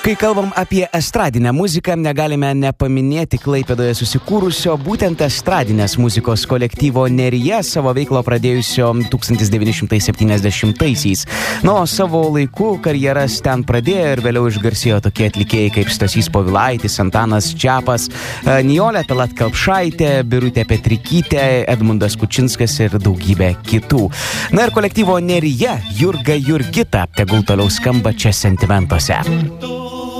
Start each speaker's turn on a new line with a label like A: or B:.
A: Kai kalbam apie estradinę muziką, negalime nepaminėti Klaipėdoje susikūrusio būtent estradinės muzikos kolektyvo Nerija, savo veiklą pradėjusio 1970-aisiais. O savo laiku karjeras ten pradėjo ir vėliau išgarsėjo tokie atlikėjai kaip Stasys Povilaitis, Antanas Čiapas, Nijolė Tallat Kelpšaitė, Birutė Petrikytė, Edmundas Kučinskas ir daugybė kitų. Na ir kolektyvo Nerija Jurga Jurgita tegul toliau skamba čia sentimentuose.